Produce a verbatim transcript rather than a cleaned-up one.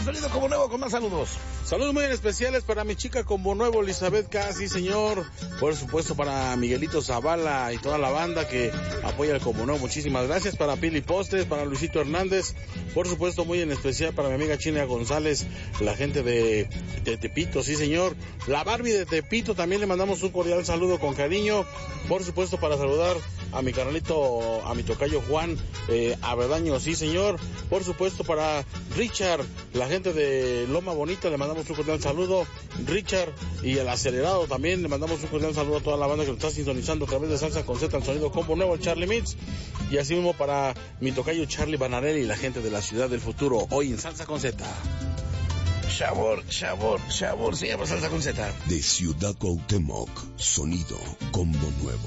venido como nuevo con más saludos. Saludos muy especiales para mi chica como nuevo, Elizabeth K, sí señor. Por supuesto para Miguelito Zavala y toda la banda que apoya el como nuevo. Muchísimas gracias. Para Pili Postes, para Luisito Hernández. Por supuesto muy en especial para mi amiga China González, la gente de, de Tepito, sí señor. La Barbie de Tepito también le mandamos un cordial saludo con cariño. Por supuesto para saludar a mi carnalito, a mi tocayo Juan eh, Avedaño, sí señor. Por supuesto para Richard, la gente de Loma Bonita, le mandamos un cordial saludo. Richard y el acelerado también, le mandamos un cordial saludo a toda la banda que nos está sintonizando a través de Salsa con Z, el sonido combo nuevo, el Charlie Mix. Y así mismo para mi tocayo Charlie Banarelli y la gente de la ciudad del futuro, hoy en Salsa con Z. Sabor, sabor, sabor, se llama Salsa con Z. De Ciudad Cuauhtémoc, sonido combo nuevo.